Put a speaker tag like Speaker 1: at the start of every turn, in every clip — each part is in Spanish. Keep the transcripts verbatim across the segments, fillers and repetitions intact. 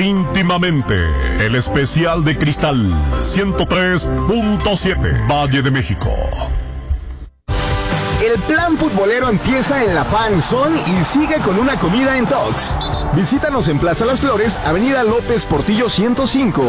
Speaker 1: Íntimamente, el especial de Cristal ciento tres punto siete, Valle de México.
Speaker 2: El plan futbolero empieza en la Fan Zone y sigue con una comida en Tox. Visítanos en Plaza Las Flores, Avenida López Portillo ciento cinco.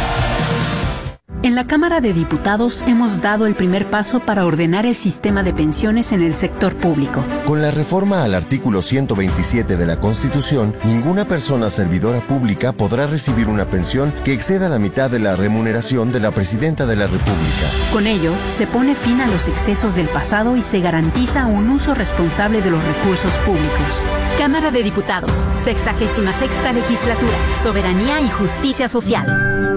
Speaker 3: En la Cámara de Diputados hemos dado el primer paso para ordenar el sistema de pensiones en el sector público.
Speaker 4: Con la reforma al artículo ciento veintisiete de la Constitución, ninguna persona servidora pública podrá recibir una pensión que exceda la mitad de la remuneración de la Presidenta de la República.
Speaker 3: Con ello, se pone fin a los excesos del pasado y se garantiza un uso responsable de los recursos públicos. Cámara de Diputados, sexagésima sexta legislatura, soberanía y justicia social.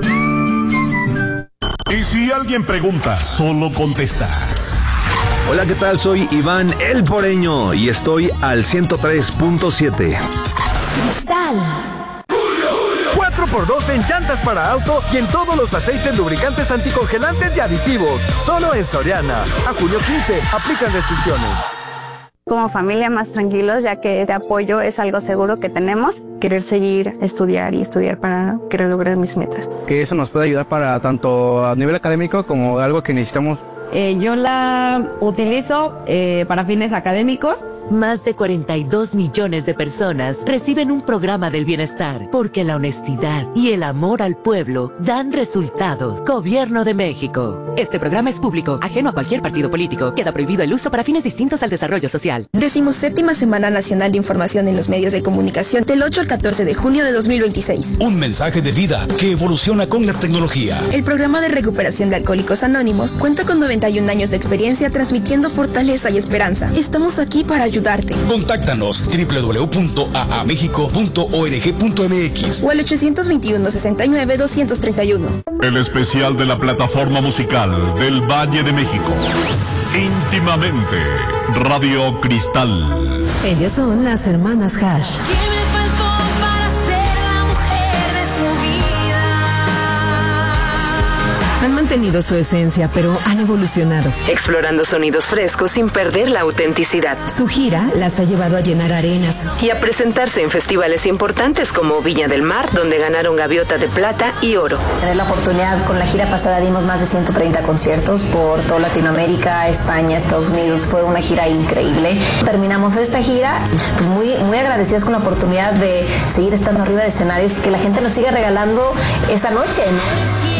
Speaker 1: Y si alguien pregunta, solo contestas.
Speaker 5: Hola, ¿qué tal? Soy Iván El Poreño y estoy al ciento tres punto siete.
Speaker 6: Cristal.
Speaker 7: cuatro por dos en llantas para auto y en todos los aceites lubricantes anticongelantes y aditivos. Solo en Soriana. A junio quince, aplican restricciones.
Speaker 8: Como familia más tranquilos, ya que este apoyo es algo seguro que tenemos. Querer seguir, estudiar y estudiar para querer lograr mis metas.
Speaker 9: Que eso nos puede ayudar para tanto a nivel académico como algo que necesitamos.
Speaker 10: Eh, yo la utilizo eh, para fines académicos.
Speaker 11: Más de cuarenta y dos millones de personas reciben un programa del bienestar porque la honestidad y el amor al pueblo dan resultados. Gobierno de México. Este programa es público, ajeno a cualquier partido político. Queda prohibido el uso para fines distintos al desarrollo social.
Speaker 12: Decimoséptima Semana Nacional de Información en los Medios de Comunicación del ocho al catorce de junio de dos mil veintiséis.
Speaker 13: Un mensaje de vida que evoluciona con la tecnología.
Speaker 12: El programa de recuperación de Alcohólicos Anónimos cuenta con noventa y un años de experiencia transmitiendo fortaleza y esperanza. Estamos aquí para ayudar. Ayudarte.
Speaker 13: Contáctanos doble u doble u doble u punto a a méxico punto org punto m x
Speaker 12: o al ochocientos veintiuno, sesenta y nueve, doscientos treinta y uno.
Speaker 1: El especial de la plataforma musical del Valle de México. Íntimamente, Radio Cristal.
Speaker 14: Ellas son las hermanas Hash. Han mantenido su esencia, pero han evolucionado, explorando sonidos frescos sin perder la autenticidad. Su gira las ha llevado a llenar arenas y a presentarse en festivales importantes como Viña del Mar, donde ganaron gaviota de plata y oro.
Speaker 15: Tener la oportunidad, con la gira pasada dimos más de ciento treinta conciertos por toda Latinoamérica, España, Estados Unidos. Fue una gira increíble. Terminamos esta gira pues muy, muy agradecidas con la oportunidad de seguir estando arriba de escenarios y que la gente nos siga regalando esa noche.